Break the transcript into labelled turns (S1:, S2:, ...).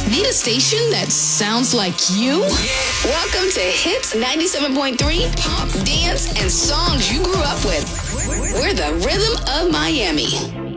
S1: Need a station that sounds like you? Welcome to Hits 97.3, pop, dance, and songs you grew up with. We're the rhythm of Miami.